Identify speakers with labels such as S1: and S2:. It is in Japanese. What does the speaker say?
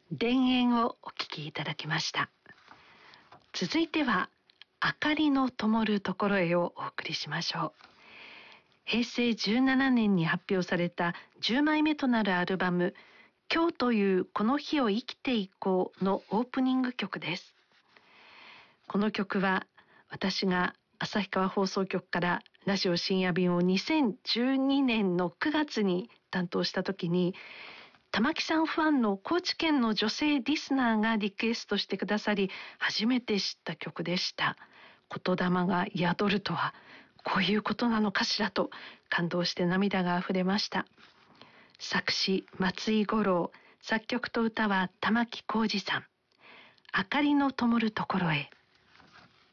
S1: 田園をお聞きいただきました。続いては明かりの灯るところへをお送りしましょう。平成17年に発表された10枚目となるアルバム今日というこの日を生きていこうのオープニング曲です。この曲は私が旭川放送局からラジオ深夜便を2012年の9月に担当した時に、玉木さんファンの高知県の女性リスナーがリクエストしてくださり、初めて知った曲でした。言霊が宿るとはこういうことなのかしらと感動して涙があふれました。作詞松井五郎、作曲と歌は玉置浩二さん。明かりの灯るところへ。